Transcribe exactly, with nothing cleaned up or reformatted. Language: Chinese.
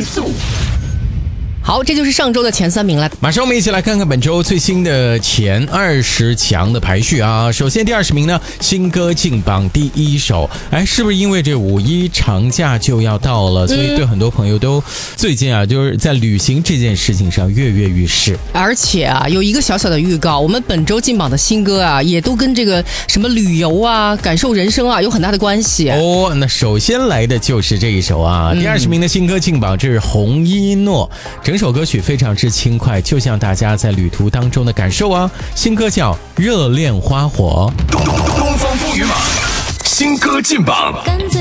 速。 好，这就是上周的前三名了。 马上我们一起来看看本周最新的前二十强的排序啊。首先第二十名呢，新歌劲榜第一首。哎，是不是因为这五一长假就要到了，所以对很多朋友都最近啊，就是在旅行这件事情上跃跃欲试。 而且啊，有一个小小的预告，我们本周劲榜的新歌啊，也都跟这个什么旅游啊、感受人生啊有很大的关系。 哦，那首先来的就是这一首啊，嗯、第二十名的新歌劲榜，这是洪一诺。整首歌曲非常之轻快，就像大家在旅途当中的感受啊。新歌叫《热恋花火》。 东方风雨马新歌劲榜。